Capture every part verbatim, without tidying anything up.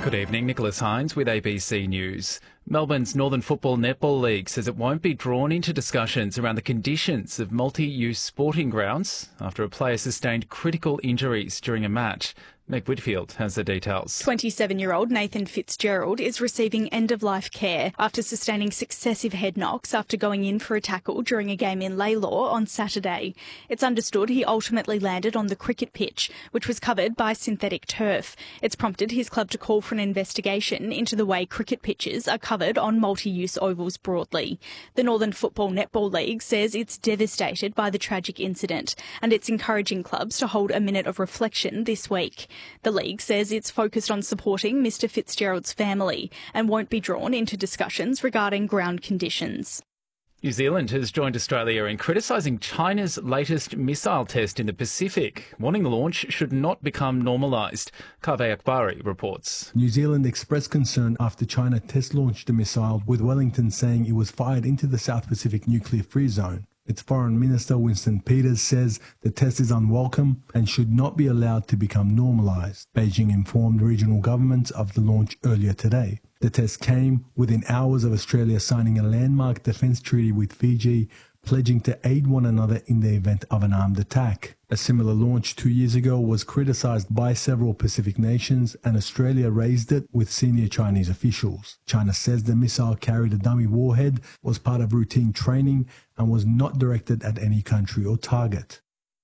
Good evening, Nicholas Hines with A B C News. Melbourne's Northern Football Netball League says it won't be drawn into discussions around the conditions of multi-use sporting grounds after a player sustained critical injuries during a match. Meg Whitfield has the details. twenty-seven-year-old Nathan Fitzgerald is receiving end-of-life care after sustaining successive head knocks after going in for a tackle during a game in Laylaw on Saturday. It's understood he ultimately landed on the cricket pitch, which was covered by synthetic turf. It's prompted his club to call for an investigation into the way cricket pitches are covered on multi-use ovals broadly. The Northern Football Netball League says it's devastated by the tragic incident, and it's encouraging clubs to hold a minute of reflection this week. The league says it's focused on supporting Mister Fitzgerald's family and won't be drawn into discussions regarding ground conditions. New Zealand has joined Australia in criticising China's latest missile test in the Pacific, warning the launch should not become normalised. Kaveh Akbari reports. New Zealand expressed concern after China test-launched the missile, with Wellington saying it was fired into the South Pacific nuclear-free zone. Its Foreign Minister Winston Peters says the test is unwelcome and should not be allowed to become normalised. Beijing informed regional governments of the launch earlier today. The test came within hours of Australia signing a landmark defence treaty with Fiji, pledging to aid one another in the event of an armed attack. A similar launch two years ago was criticised by several Pacific nations, and Australia raised it with senior Chinese officials. China says the missile carried a dummy warhead, was part of routine training, and was not directed at any country or target.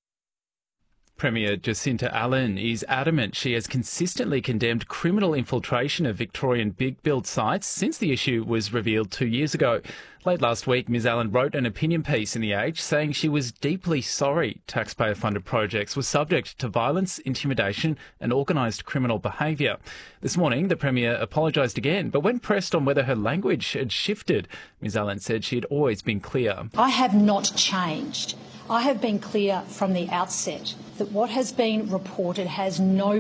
Premier Jacinta Allan is adamant she has consistently condemned criminal infiltration of Victorian big build sites since the issue was revealed two years ago. Late last week, Ms Allan wrote an opinion piece in The Age saying she was deeply sorry taxpayer-funded projects were subject to violence, intimidation and organised criminal behaviour. This morning, the Premier apologised again, but when pressed on whether her language had shifted, Ms Allan said she had always been clear. I have not changed. I have been clear from the outset that what has been reported has no